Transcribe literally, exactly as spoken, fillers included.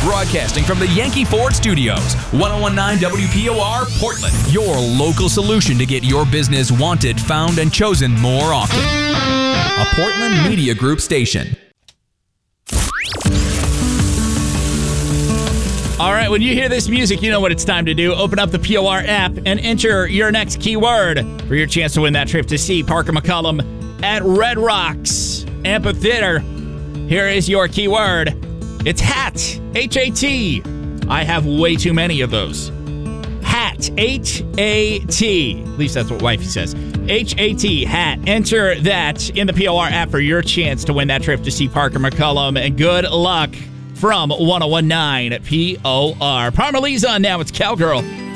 Broadcasting from the Yankee Ford Studios, ten nineteen W P O R, Portland. Your local solution to get your business wanted, found, and chosen more often. A Portland Media Group station. All right, when you hear this music, you know what it's time to do. Open up the P O R app and enter your next keyword for your chance to win that trip to see Parker McCollum at Red Rocks Amphitheater. Here is your keyword. It's hat. H A T. I have way too many of those. Hat. H A T. At least that's what wifey says. H A T. Hat. Enter that in the P O R app for your chance to win that trip to see Parker McCollum. And good luck from ten nineteen P O R. Parmaliza, now it's Cowgirl.